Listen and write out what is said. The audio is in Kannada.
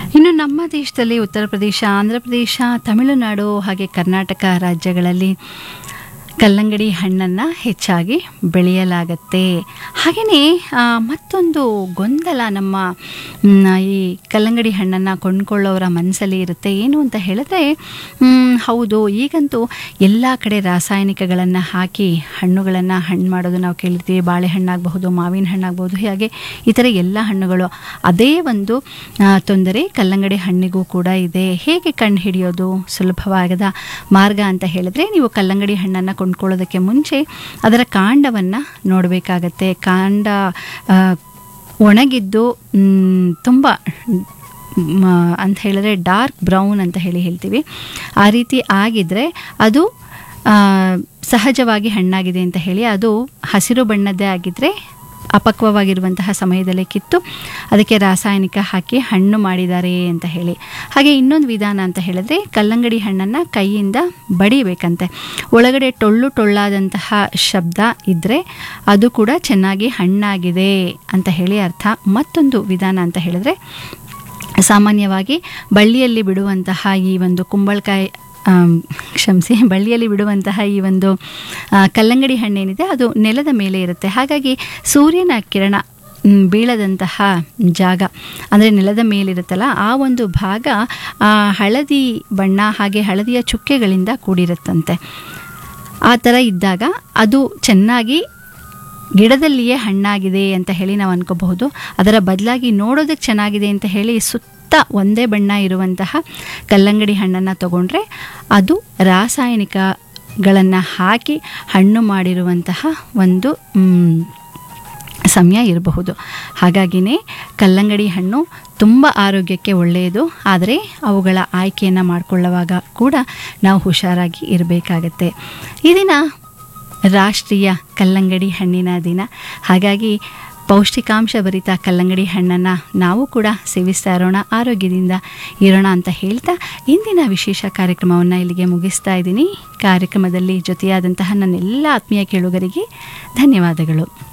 ಇನ್ನು ನಮ್ಮ ದೇಶದಲ್ಲಿ ಉತ್ತರ ಪ್ರದೇಶ, ಆಂಧ್ರ ಪ್ರದೇಶ, ತಮಿಳುನಾಡು ಹಾಗೆ ಕರ್ನಾಟಕ ರಾಜ್ಯಗಳಲ್ಲಿ ಕಲ್ಲಂಗಡಿ ಹಣ್ಣನ್ನು ಹೆಚ್ಚಾಗಿ ಬೆಳೆಯಲಾಗತ್ತೆ. ಹಾಗೆಯೇ ಮತ್ತೊಂದು ಗೊಂದಲ ನಮ್ಮ ಈ ಕಲ್ಲಂಗಡಿ ಹಣ್ಣನ್ನು ಕೊಂಡ್ಕೊಳ್ಳೋರ ಮನಸ್ಸಲ್ಲಿ ಇರುತ್ತೆ. ಏನು ಅಂತ ಹೇಳಿದ್ರೆ, ಹೌದು, ಈಗಂತೂ ಎಲ್ಲ ಕಡೆ ರಾಸಾಯನಿಕಗಳನ್ನು ಹಾಕಿ ಹಣ್ಣುಗಳನ್ನು ಹಣ್ಣು ಮಾಡೋದು ನಾವು ಕೇಳಿರ್ತೀವಿ. ಬಾಳೆಹಣ್ಣಾಗಬಹುದು, ಮಾವಿನ ಹಣ್ಣಾಗಬಹುದು, ಹಾಗೆ ಇತರ ಎಲ್ಲ ಹಣ್ಣುಗಳು. ಅದೇ ಒಂದು ತೊಂದರೆ ಕಲ್ಲಂಗಡಿ ಹಣ್ಣಿಗೂ ಕೂಡ ಇದೆ. ಹೇಗೆ ಕಂಡು ಹಿಡಿಯೋದು ಸುಲಭವಾಗದ ಮಾರ್ಗ ಅಂತ ಹೇಳಿದ್ರೆ, ನೀವು ಕಲ್ಲಂಗಡಿ ಹಣ್ಣನ್ನು ಕೊಂಡ್ಕೊಳ್ಳೋದಕ್ಕೆ ಮುಂಚೆ ಅದರ ಕಾಂಡವನ್ನು ನೋಡಬೇಕಾಗತ್ತೆ. ಕಾಂಡ ಒಣಗಿದ್ದು ತುಂಬ ಅಂತ ಹೇಳಿದ್ರೆ ಡಾರ್ಕ್ ಬ್ರೌನ್ ಅಂತ ಹೇಳ್ತೀವಿ. ಆ ರೀತಿ ಆಗಿದ್ದರೆ ಅದು ಸಹಜವಾಗಿ ಹಣ್ಣಾಗಿದೆ ಅಂತ ಹೇಳಿ. ಅದು ಹಸಿರು ಬಣ್ಣದ್ದೇ ಆಗಿದ್ದರೆ ಅಪಕ್ವವಾಗಿರುವಂತಹ ಸಮಯದಲ್ಲೇ ಕಿತ್ತು ಅದಕ್ಕೆ ರಾಸಾಯನಿಕ ಹಾಕಿ ಹಣ್ಣು ಮಾಡಿದ್ದಾರೆ ಅಂತ ಹೇಳಿ. ಹಾಗೆ ಇನ್ನೊಂದು ವಿಧಾನ ಅಂತ ಹೇಳಿದ್ರೆ, ಕಲ್ಲಂಗಡಿ ಹಣ್ಣನ್ನು ಕೈಯಿಂದ ಬಡಿಬೇಕಂತೆ. ಒಳಗಡೆ ಟೊಳ್ಳಾದಂತಹ ಶಬ್ದ ಇದ್ದರೆ ಅದು ಕೂಡ ಚೆನ್ನಾಗಿ ಹಣ್ಣಾಗಿದೆ ಅಂತ ಹೇಳಿ ಅರ್ಥ. ಮತ್ತೊಂದು ವಿಧಾನ ಅಂತ ಹೇಳಿದ್ರೆ, ಸಾಮಾನ್ಯವಾಗಿ ಬಳ್ಳಿಯಲ್ಲಿ ಬಿಡುವಂತಹ ಈ ಒಂದು ಕುಂಬಳಕಾಯಿ ಬಳ್ಳಿಯಲ್ಲಿ ಬಿಡುವಂತಹ ಈ ಒಂದು ಕಲ್ಲಂಗಡಿ ಹಣ್ಣೇನಿದೆ ಅದು ನೆಲದ ಮೇಲೆ ಇರುತ್ತೆ. ಹಾಗಾಗಿ ಸೂರ್ಯನ ಕಿರಣ ಬೀಳದಂತಹ ಜಾಗ ಅಂದರೆ ನೆಲದ ಮೇಲಿರುತ್ತಲ್ಲ, ಆ ಒಂದು ಭಾಗ ಹಳದಿ ಬಣ್ಣ ಹಾಗೆ ಹಳದಿಯ ಚುಕ್ಕೆಗಳಿಂದ ಕೂಡಿರುತ್ತಂತೆ. ಆ ಥರ ಇದ್ದಾಗ ಅದು ಚೆನ್ನಾಗಿ ಗಿಡದಲ್ಲಿಯೇ ಹಣ್ಣಾಗಿದೆ ಅಂತ ಹೇಳಿ ನಾವು ಅನ್ಕೋಬಹುದು. ಅದರ ಬದಲಾಗಿ ನೋಡೋದಕ್ಕೆ ಚೆನ್ನಾಗಿದೆ ಅಂತ ಹೇಳಿ ಒಂದೇ ಬಣ್ಣ ಇರುವಂತಹ ಕಲ್ಲಂಗಡಿ ಹಣ್ಣನ್ನು ತಗೊಂಡ್ರೆ ಅದು ರಾಸಾಯನಿಕಗಳನ್ನು ಹಾಕಿ ಹಣ್ಣು ಮಾಡಿರುವಂತಹ ಒಂದು ಸಮಯ ಇರಬಹುದು. ಹಾಗಾಗಿನೇ ಕಲ್ಲಂಗಡಿ ಹಣ್ಣು ತುಂಬ ಆರೋಗ್ಯಕ್ಕೆ ಒಳ್ಳೆಯದು. ಆದರೆ ಅವುಗಳ ಆಯ್ಕೆಯನ್ನು ಮಾಡಿಕೊಳ್ಳುವಾಗ ಕೂಡ ನಾವು ಹುಷಾರಾಗಿ ಇರಬೇಕಾಗತ್ತೆ. ಈ ದಿನ ರಾಷ್ಟ್ರೀಯ ಕಲ್ಲಂಗಡಿ ಹಣ್ಣಿನ ದಿನ. ಹಾಗಾಗಿ ಪೌಷ್ಟಿಕಾಂಶ ಭರಿತ ಕಲ್ಲಂಗಡಿ ಹಣ್ಣನ್ನು ನಾವು ಕೂಡ ಸೇವಿಸ್ತಾ ಇರೋಣ, ಆರೋಗ್ಯದಿಂದ ಇರೋಣ ಅಂತ ಹೇಳ್ತಾ ಇಂದಿನ ವಿಶೇಷ ಕಾರ್ಯಕ್ರಮವನ್ನು ಇಲ್ಲಿಗೆ ಮುಗಿಸ್ತಾ ಇದ್ದೀನಿ. ಕಾರ್ಯಕ್ರಮದಲ್ಲಿ ಜೊತೆಯಾದಂತಹ ನನ್ನೆಲ್ಲ ಆತ್ಮೀಯ ಕೇಳುಗರಿಗೆ ಧನ್ಯವಾದಗಳು.